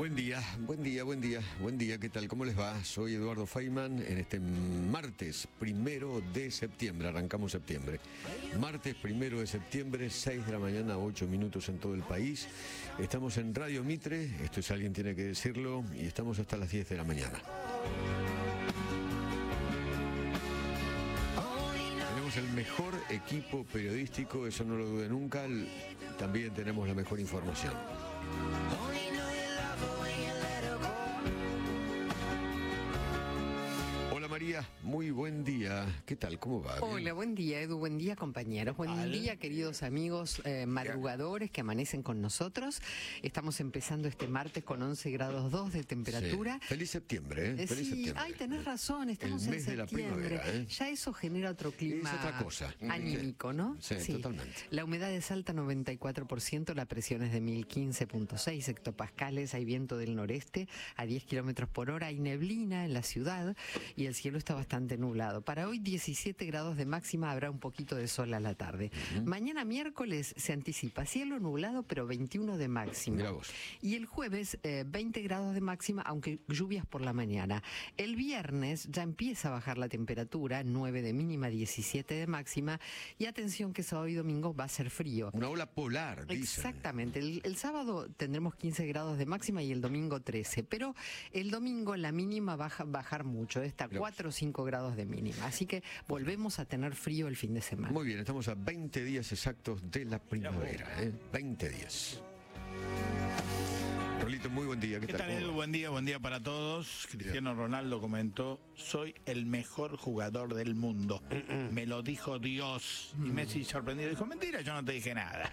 Buen día, buen día, buen día, buen día, ¿qué tal? ¿Cómo les va? Soy Eduardo Feynman en este martes 1 de septiembre, arrancamos septiembre. Martes 1 de septiembre, 6 de la mañana, 8 minutos en todo el país. Estamos en Radio Mitre, esto es Alguien Tiene que Decirlo, y estamos hasta las 10 de la mañana. Tenemos el mejor equipo periodístico, eso no lo dude nunca, también tenemos la mejor información. María, muy buen día. ¿Qué tal? ¿Cómo va? Hola, ¿Bien? buen día, Edu. Buen día, compañeros. Buen día, queridos amigos madrugadores que amanecen con nosotros. Estamos empezando este martes con 11 grados 2 de temperatura. Sí. Feliz septiembre, ¿eh? Feliz septiembre. Ay, tenés razón, estamos el mes en septiembre. de la primavera, ¿eh? Ya eso genera otro clima. Es otra cosa. Anímico, ¿no? Sí, totalmente. La humedad es alta, 94%, la presión es de 1015.6 hectopascales, hay viento del noreste a 10 kilómetros por hora, hay neblina en la ciudad y el cielo está bastante nublado. Para hoy 17 grados de máxima, habrá un poquito de sol a la tarde. Mañana miércoles se anticipa cielo nublado, pero 21 de máxima. Mirá vos. Y el jueves 20 grados de máxima, aunque lluvias por la mañana. El viernes ya empieza a bajar la temperatura, 9 de mínima, 17 de máxima. Y atención que sábado y domingo va a ser frío. Una ola polar, dicen. Exactamente. El sábado tendremos 15 grados de máxima y el domingo 13. Pero el domingo la mínima va a bajar mucho, está 4 o 5 grados de mínima. Así que volvemos a tener frío el fin de semana. Muy bien, estamos a 20 días exactos de la primavera, ¿eh? 20 días. Rolito, muy buen día. ¿Qué tal, Edu? Buen día para todos. Cristiano Ronaldo comentó: soy el mejor jugador del mundo. Me lo dijo Dios. Y Messi, sorprendido, dijo: mentira, yo no te dije nada.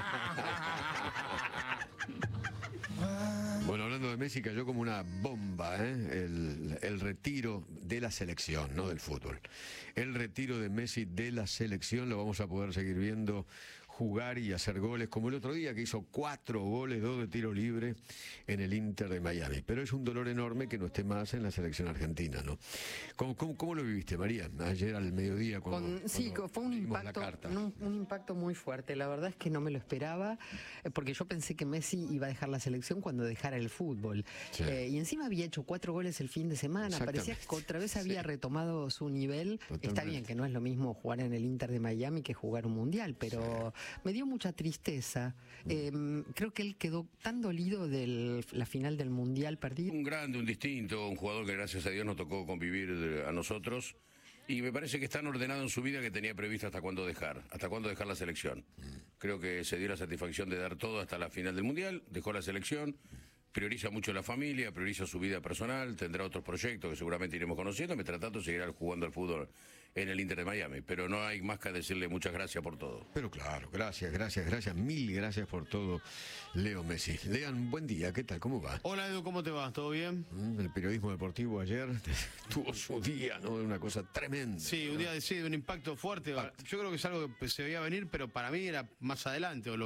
Bueno, hablando de Messi, cayó como una bomba, ¿eh? El retiro de la selección, no del fútbol. El retiro de Messi de la selección lo vamos a poder seguir viendo jugar y hacer goles, como el otro día que hizo 4 goles, 2 de tiro libre en el Inter de Miami. Pero es un dolor enorme que no esté más en la selección argentina, ¿no? ¿Cómo lo viviste, María? Ayer al mediodía sí, fue un impacto muy fuerte. La verdad es que no me lo esperaba, porque yo pensé que Messi iba a dejar la selección cuando dejara el fútbol. Sí. Y encima había hecho 4 goles el fin de semana. Parecía que otra vez había retomado su nivel. Totalmente. Está bien que no es lo mismo jugar en el Inter de Miami que jugar un mundial, pero me dio mucha tristeza. Creo que él quedó tan dolido de la final del mundial perdido. Un grande, un distinto, un jugador que gracias a Dios nos tocó convivir a nosotros. Y me parece que es tan ordenado en su vida que tenía previsto hasta cuándo dejar la selección. Creo que se dio la satisfacción de dar todo hasta la final del mundial, dejó la selección. Prioriza mucho la familia, prioriza su vida personal, tendrá otros proyectos que seguramente iremos conociendo. Mientras tanto seguirá jugando al fútbol en el Inter de Miami, pero no hay más que decirle muchas gracias por todo. Pero claro, gracias, mil gracias por todo, Leo Messi. Lean, buen día, ¿qué tal? ¿Cómo va? Hola, Edu, ¿cómo te va? ¿Todo bien? El periodismo deportivo ayer tuvo su día, ¿no? Una cosa tremenda. Sí, un día de un impacto fuerte. Yo creo que es algo que se veía venir, pero para mí era más adelante, o lo